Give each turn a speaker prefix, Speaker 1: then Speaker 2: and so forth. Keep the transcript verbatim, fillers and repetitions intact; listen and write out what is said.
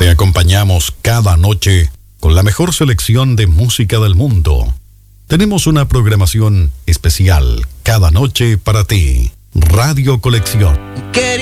Speaker 1: Te acompañamos cada noche con la mejor selección de música del mundo. Tenemos una programación especial cada noche para ti. Radio Colección.